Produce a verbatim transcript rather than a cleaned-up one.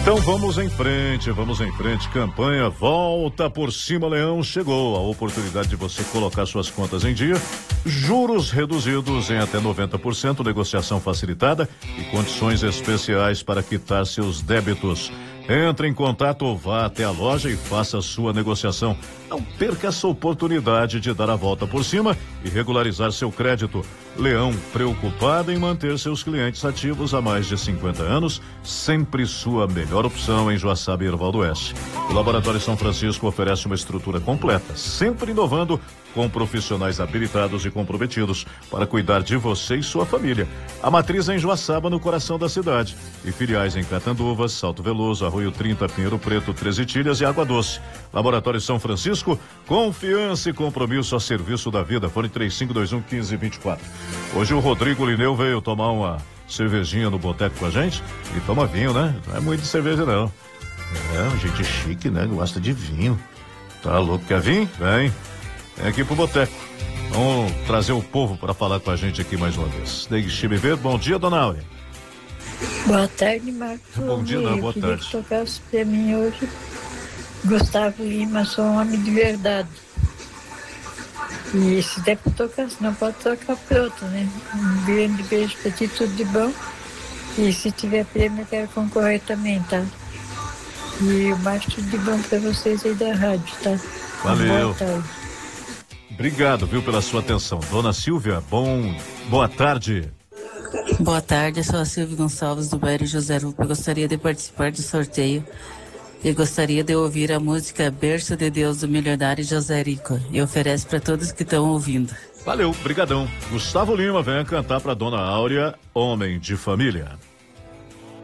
Então vamos em frente, vamos em frente. Campanha Volta por Cima Leão chegou. A oportunidade de você colocar suas contas em dia. Juros reduzidos em até noventa por cento, negociação facilitada e condições especiais para quitar seus débitos. Entre em contato ou vá até a loja e faça a sua negociação. Não perca essa oportunidade de dar a volta por cima e regularizar seu crédito. Leão, preocupado em manter seus clientes ativos há mais de cinquenta anos, sempre sua melhor opção em Joaçaba e Erval do Oeste. O Laboratório São Francisco oferece uma estrutura completa, sempre inovando, com profissionais habilitados e comprometidos para cuidar de você e sua família. A matriz é em Joaçaba, no coração da cidade, e filiais em Catanduvas, Salto Veloso, Arroio trinta, Pinheiro Preto, Três Itilhas e Água Doce. Laboratório São Francisco, confiança e compromisso a serviço da vida. Fone três cinco dois um, um cinco dois quatro. Hoje o Rodrigo Lineu veio tomar uma cervejinha no boteco com a gente e toma vinho, né? Não é muito de cerveja, não. É, gente chique, né? Gosta de vinho. Tá louco? Quer vir? Vem. Vem aqui pro boteco. Vamos trazer o povo para falar com a gente aqui mais uma vez. Deixe-me ver. Bom dia, dona Áurea. Boa tarde, Marcos. Bom dia, não, boa Eu tarde. queria que tocasse pra mim hoje Gustavo Lima, sou um homem de verdade. E se der pra tocar, se não pode tocar pronto, né? Um grande beijo pra ti, tudo de bom. E se tiver prêmio, eu quero concorrer também, tá? E o mais tudo de bom pra vocês aí da rádio, tá? Valeu. Boa tarde. Obrigado, viu, pela sua atenção. Dona Silvia, bom, boa tarde. Boa tarde, eu sou a Silvia Gonçalves do bairro José Rupo. Eu gostaria de participar do sorteio e gostaria de ouvir a música Berço de Deus do milionário José Rico e ofereço para todos que estão ouvindo. Valeu, brigadão. Gustavo Lima vem cantar para Dona Áurea, Homem de Família.